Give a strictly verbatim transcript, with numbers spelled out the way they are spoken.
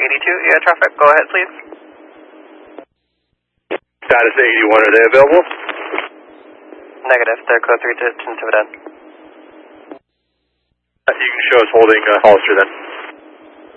eighty-two, you have traffic. Go ahead, please. Status eighty-one, are they available? Negative, they're code three to Tiverton. You can show us holding uh, Hollister then.